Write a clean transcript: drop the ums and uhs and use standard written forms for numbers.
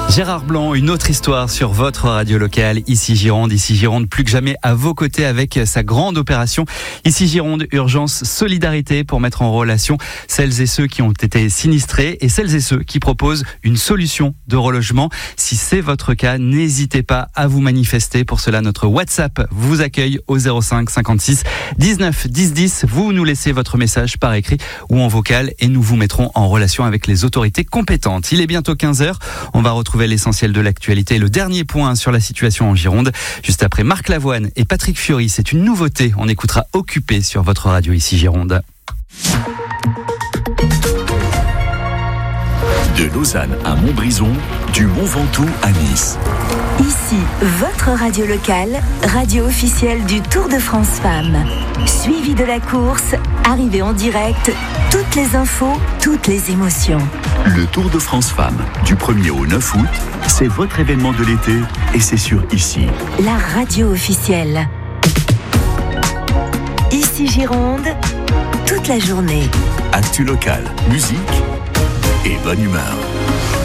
Gérard Blanc, une autre histoire sur votre radio locale, Ici Gironde. Ici Gironde, plus que jamais à vos côtés avec sa grande opération. Ici Gironde, urgence solidarité pour mettre en relation celles et ceux qui ont été sinistrés et celles et ceux qui proposent une solution de relogement. Si c'est votre cas, n'hésitez pas à vous manifester. Pour cela, notre WhatsApp vous accueille au 05 56 19 10 10. Vous nous laissez votre message par écrit ou en vocal et nous vous mettrons en relation avec les autorités compétentes. Il est bientôt 15h. On va retrouver l'essentiel de l'actualité et le dernier point sur la situation en Gironde. Juste après Marc Lavoine et Patrick Fiori, c'est une nouveauté. On écoutera Occupé sur votre radio Ici Gironde. De Lausanne à Montbrison, du Mont Ventoux à Nice. Ici, votre radio locale, radio officielle du Tour de France Femmes. Suivi de la course, arrivée en direct, toutes les infos, toutes les émotions. Le Tour de France Femmes, du 1er au 9 août, c'est votre événement de l'été et c'est sur Ici. La radio officielle. Ici Gironde, toute la journée. Actu local, musique et bonne humeur.